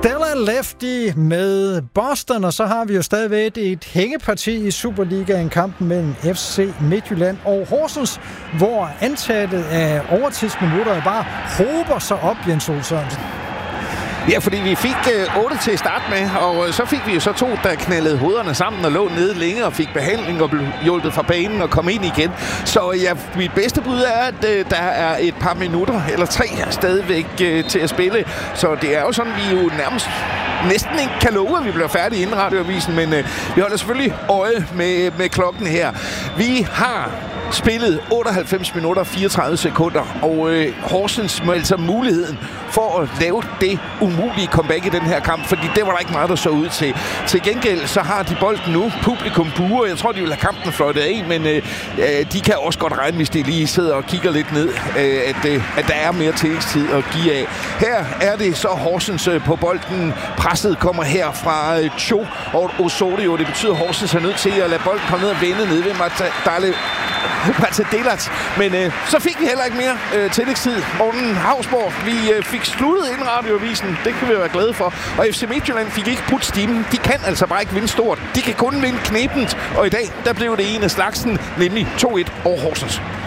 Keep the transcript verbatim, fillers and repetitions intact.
Stella Lefty med Boston, og så har vi jo stadigvæk et hængeparti i Superligaen, kampen mellem F C Midtjylland og Horsens, hvor antallet af overtidsminutter bare hober sig op, Jens Ole Sørensen. Ja, fordi vi fik øh, otte til at starte med, og øh, så fik vi jo så to, der knaldede hovederne sammen og lå nede længe og fik behandling og blev hjulpet fra banen og kom ind igen. Så ja, mit bedste bud er, at øh, der er et par minutter, eller tre stadigvæk øh, til at spille. Så det er jo sådan, vi jo nærmest næsten ikke kan love, at vi bliver færdige inden radioavisen, men øh, vi holder selvfølgelig øje med, med klokken her. Vi har spillet otteoghalvfems minutter og fireogtredive sekunder, og øh, Horsens må altså muligheden for at lave det umulige comeback i den her kamp, fordi det var der ikke meget, der så ud til. Til gengæld så har de bolden nu, publikum buer, jeg tror, de vil have kampen fløjtet af, men øh, de kan også godt regne, hvis de lige sidder og kigger lidt ned, øh, at, øh, at der er mere tillægstid at give af. Her er det så Horsens øh, på bolden. Presset kommer her fra øh, Cho og Osorio. Det betyder, at Horsens er nødt til at lade bolden komme ned og vende ned ved Matadale. Matadelac. Men øh, så fik vi heller ikke mere øh, tillægstid. Morten Hausborg, vi øh, fik sluttet inden radioavisen. Det kan vi være glade for. Og F C Midtjylland fik ikke putt stimen. De kan altså bare ikke vinde stort. De kan kun vinde knebent. Og i dag, der blev det en af slagsen, nemlig to et over Horsens.